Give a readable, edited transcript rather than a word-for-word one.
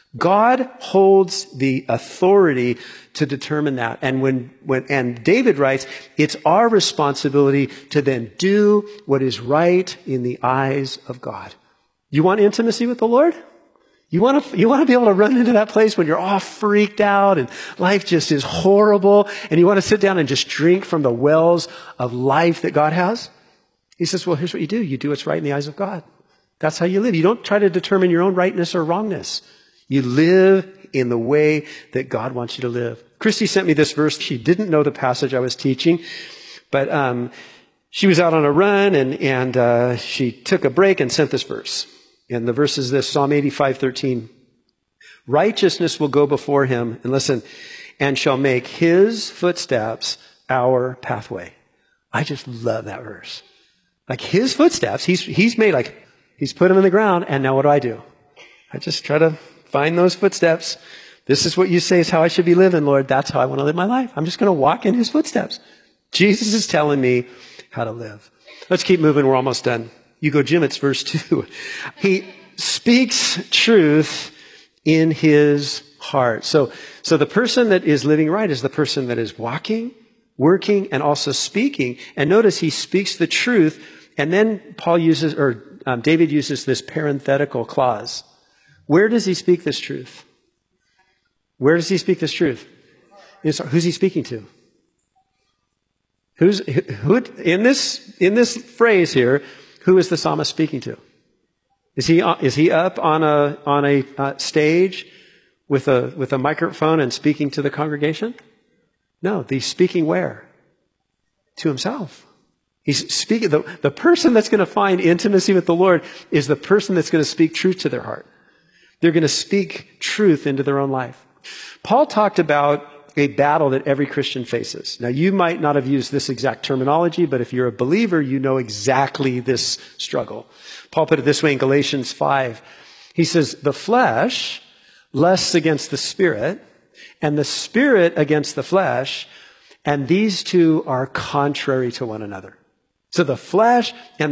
God holds the authority to determine that. And and David writes, it's our responsibility to then do what is right in the eyes of God. You want intimacy with the Lord? You want to be able to run into that place when you're all freaked out and life just is horrible, and you want to sit down and just drink from the wells of life that God has? He says, well, here's what you do. You do what's right in the eyes of God. That's how you live. You don't try to determine your own rightness or wrongness. You live in the way that God wants you to live. Christy sent me this verse. She didn't know the passage I was teaching, but she was out on a run, and she took a break and sent this verse. And the verse is this, Psalm 85:13. Righteousness will go before him, and listen, and shall make his footsteps our pathway. I just love that verse. Like his footsteps, he's made like, he's put them in the ground, and now what do? I just try to find those footsteps. This is what you say is how I should be living, Lord. That's how I want to live my life. I'm just going to walk in his footsteps. Jesus is telling me how to live. Let's keep moving. We're almost done. You go, Jim, it's verse 2. He speaks truth in his heart. So the person that is living right is the person that is walking, working, and also speaking. And notice he speaks the truth. And then David uses this parenthetical clause. Where does he speak this truth? Where does he speak this truth? Who's he speaking to? Who in this phrase here? Who is the psalmist speaking to? Is he up on a stage with a microphone and speaking to the congregation? No, he's speaking where? To himself. He's speaking. The person that's going to find intimacy with the Lord is the person that's going to speak truth to their heart. They're going to speak truth into their own life. Paul talked about a battle that every Christian faces. Now, you might not have used this exact terminology, but if you're a believer, you know exactly this struggle. Paul put it this way in Galatians 5. He says, the flesh lusts against the spirit, and the spirit against the flesh, and these two are contrary to one another. So the flesh and